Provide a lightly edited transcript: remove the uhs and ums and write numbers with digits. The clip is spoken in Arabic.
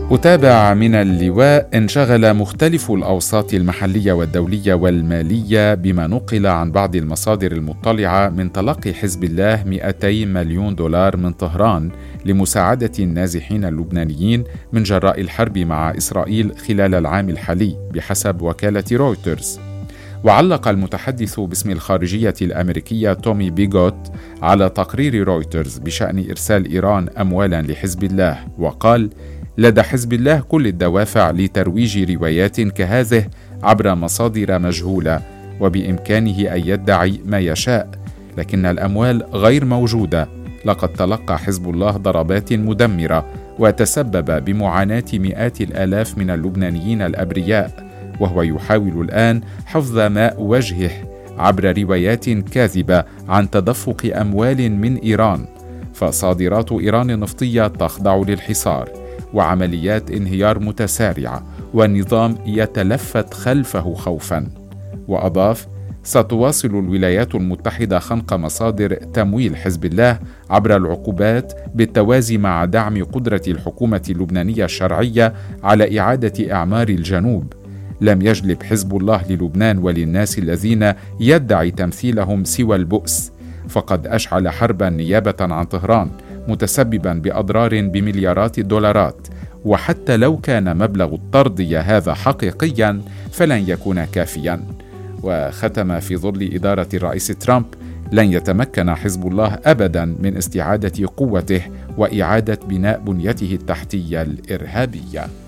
أتابع من اللواء. انشغل مختلف الأوساط المحلية والدولية والمالية بما نقل عن بعض المصادر المطلعة من تلقي حزب الله 200 مليون دولار من طهران لمساعدة النازحين اللبنانيين من جراء الحرب مع إسرائيل خلال العام الحالي بحسب وكالة رويترز. وعلق المتحدث باسم الخارجية الأمريكية تومي بيغوت على تقرير رويترز بشأن إرسال إيران أموالا لحزب الله، وقال: لدى حزب الله كل الدوافع لترويج روايات كهذه عبر مصادر مجهولة، وبإمكانه أن يدعي ما يشاء، لكن الأموال غير موجودة. لقد تلقى حزب الله ضربات مدمرة وتسبب بمعاناة مئات الآلاف من اللبنانيين الأبرياء، وهو يحاول الآن حفظ ماء وجهه عبر روايات كاذبة عن تدفق أموال من إيران. فصادرات إيران النفطية تخضع للحصار، وعمليات انهيار متسارعة، والنظام يتلفت خلفه خوفا. وأضاف: ستواصل الولايات المتحدة خنق مصادر تمويل حزب الله عبر العقوبات بالتوازي مع دعم قدرة الحكومة اللبنانية الشرعية على إعادة إعمار الجنوب. لم يجلب حزب الله للبنان وللناس الذين يدعي تمثيلهم سوى البؤس، فقد أشعل حربا نيابة عن طهران متسببا بأضرار بمليارات الدولارات، وحتى لو كان مبلغ الترضية هذا حقيقيا فلن يكون كافيا. وختم في ظل إدارة الرئيس ترامب: لن يتمكن حزب الله أبدا من استعادة قوته وإعادة بناء بنيته التحتية الإرهابية.